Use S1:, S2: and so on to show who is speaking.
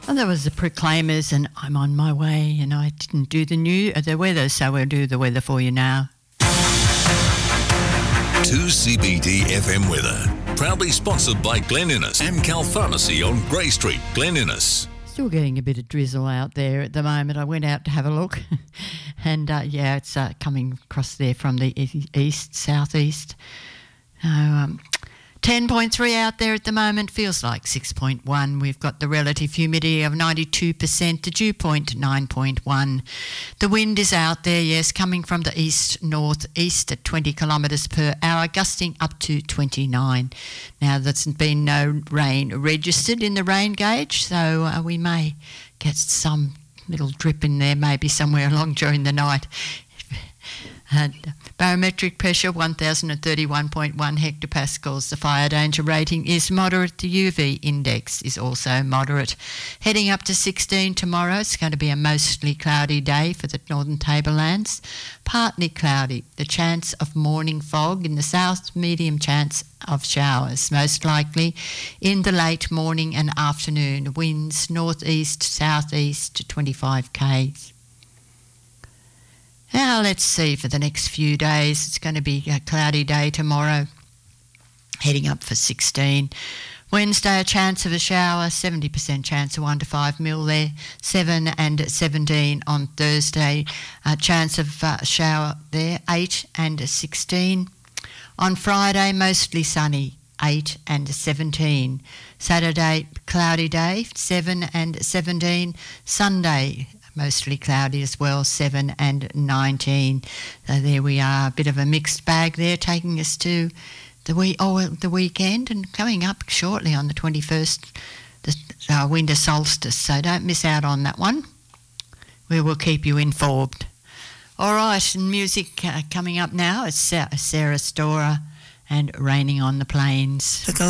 S1: Well, that was the Proclaimers, and I'm on my way, and I didn't do the weather, so we'll do the weather for you now.
S2: 2CBD FM weather. Proudly sponsored by Glen Innes, Amcal Pharmacy on Grey Street, Glen Innes.
S1: Still getting a bit of drizzle out there at the moment. I went out to have a look, and it's coming across there from the east, southeast. 10.3 out there at the moment, feels like 6.1. We've got the relative humidity of 92%, the dew point 9.1. The wind is out there, yes, coming from the east-northeast at 20 kilometres per hour, gusting up to 29. Now, there's been no rain registered in the rain gauge, so we may get some little drip in there, maybe somewhere along during the night. And barometric pressure 1031.1 hectopascals. The fire danger rating is moderate. The UV index is also moderate. Heading up to 16 tomorrow. It's going to be a mostly cloudy day for the northern tablelands. Partly cloudy. The chance of morning fog in the south. Medium chance of showers, most likely in the late morning and afternoon. Winds northeast, southeast to 25 k's. Now let's see for the next few days. It's going to be a cloudy day tomorrow, heading up for 16. Wednesday, a chance of a shower, 70% chance of 1 to 5 mil there. 7 and 17 on Thursday, a chance of a shower there, 8 and 16. On Friday, mostly sunny, 8 and 17. Saturday, cloudy day, 7 and 17. Sunday, mostly cloudy as well, 7 and 19. So there we are, a bit of a mixed bag there, taking us to the weekend, and coming up shortly on the 21st, the winter solstice. So don't miss out on that one. We will keep you informed. All right, and music coming up now is Sarah Storer and Raining on the Plains.